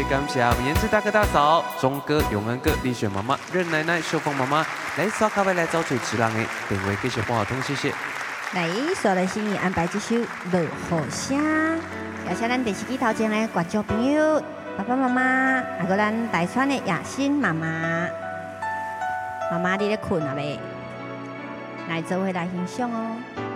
感谢我们颜值大哥大嫂、钟哥、永恩哥、丽雪妈妈、任奶奶、秀凤妈妈来刷卡位来找主持人的定位继续帮我通，谢谢。 来，所有的心意安排这首《落雨声》，邀请咱电视机头前的观众朋友、爸爸妈妈，还有咱台川的雅欣妈妈，妈妈你咧困啊未？来做伙来欣赏哦。